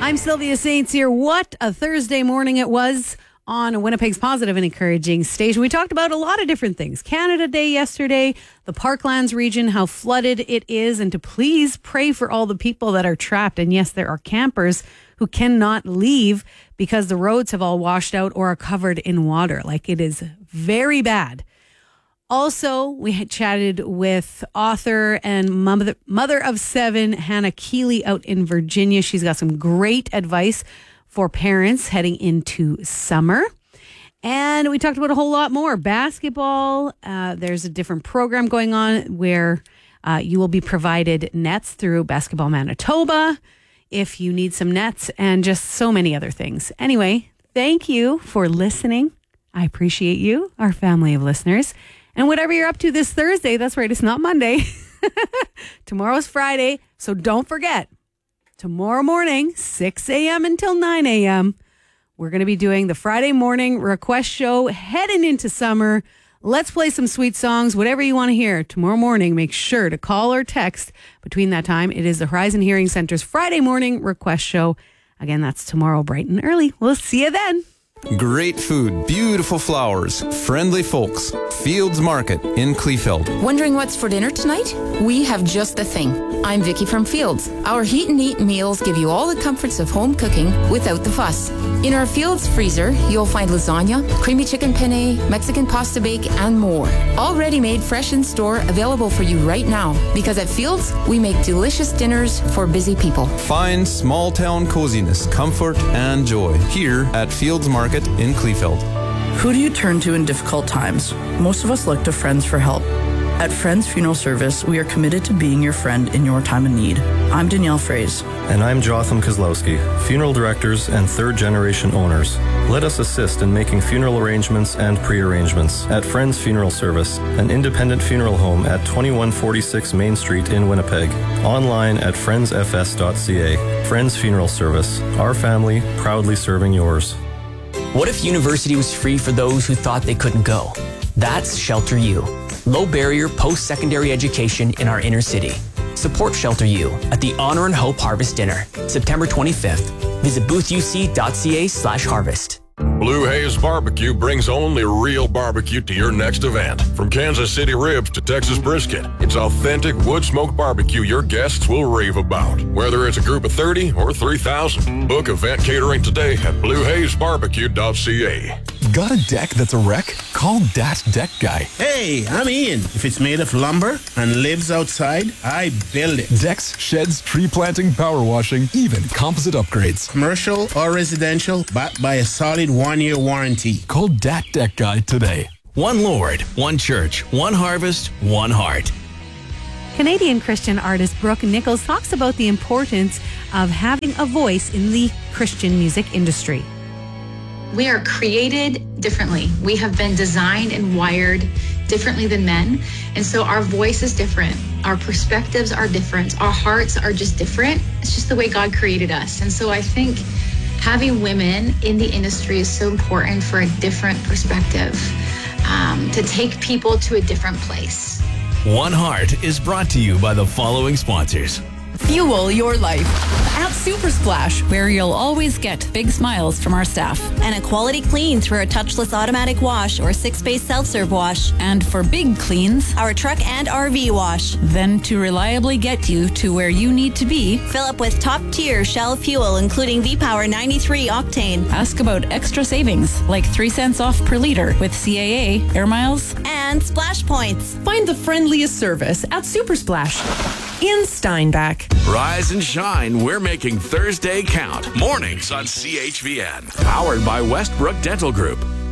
I'm Sylvia Saints here. What a Thursday morning it was on Winnipeg's positive and encouraging station. We talked about a lot of different things. Canada Day yesterday, the Parklands region, how flooded it is, and to please pray for all the people that are trapped. And yes, there are campers who cannot leave because the roads have all washed out or are covered in water. Like, it is very bad. Also, we had chatted with author and mother of 7, Hannah Keeley, out in Virginia. She's got some great advice for parents heading into summer. And we talked about a whole lot more. Basketball, there's a different program going on where you will be provided nets through Basketball Manitoba if you need some nets, and just so many other things. Anyway, thank you for listening. I appreciate you, our family of listeners. And whatever you're up to this Thursday, that's right, it's not Monday. Tomorrow's Friday, so don't forget, tomorrow morning, 6 a.m. until 9 a.m., we're going to be doing the Friday morning request show heading into summer. Let's play some sweet songs, whatever you want to hear. Tomorrow morning, make sure to call or text between that time. It is the Horizon Hearing Center's Friday morning request show. Again, that's tomorrow bright and early. We'll see you then. Great food, beautiful flowers, friendly folks. Fields Market in Kleefeld. Wondering what's for dinner tonight? We have just the thing. I'm Vicky from Fields. Our heat and eat meals give you all the comforts of home cooking without the fuss. In our Fields freezer, you'll find lasagna, creamy chicken penne, Mexican pasta bake, and more. All ready-made, fresh in store, available for you right now. Because at Fields, we make delicious dinners for busy people. Find small town coziness, comfort, and joy here at Fields Market in Kleefeld. Who do you turn to in difficult times? Most of us look to friends for help. At Friends Funeral Service, we are committed to being your friend in your time of need. I'm Danielle Fraze. And I'm Jotham Kozlowski, funeral directors and third-generation owners. Let us assist in making funeral arrangements and pre-arrangements at Friends Funeral Service, an independent funeral home at 2146 Main Street in Winnipeg. Online at friendsfs.ca. Friends Funeral Service, our family proudly serving yours. What if university was free for those who thought they couldn't go? That's Shelter U. Low barrier post-secondary education in our inner city. Support Shelter U at the Honor and Hope Harvest Dinner, September 25th. Visit boothuc.ca/harvest. Blue Haze Barbecue brings only real barbecue to your next event. From Kansas City ribs to Texas brisket, it's authentic wood-smoked barbecue your guests will rave about. Whether it's a group of 30 or 3,000, book event catering today at bluehazebarbecue.ca. Got a deck that's a wreck? Call Dat Deck Guy. Hey, I'm Ian. If it's made of lumber and lives outside, I build it. Decks, sheds, tree planting, power washing, even composite upgrades. Commercial or residential, backed by a solid 1-year warranty. Call Dat Deck Guy today. One Lord, one church, one harvest, one heart. Canadian Christian artist Brooke Nichols talks about the importance of having a voice in the Christian music industry. We are created differently. We have been designed and wired differently than men. And so our voice is different. Our perspectives are different. Our hearts are just different. It's just the way God created us. And so I think having women in the industry is so important for a different perspective, to take people to a different place. One Heart is brought to you by the following sponsors. Fuel your life at Super Splash, where you'll always get big smiles from our staff. And a quality clean through our touchless automatic wash or 6-space self-serve wash. And for big cleans, our truck and RV wash. Then to reliably get you to where you need to be, fill up with top-tier Shell fuel, including V-Power 93 octane. Ask about extra savings, like 3 cents off per liter with CAA, air miles, and splash points. Find the friendliest service at Super Splash in Steinbach. Rise and shine. We're making Thursday count. Mornings on CHVN. Powered by Westbrook Dental Group.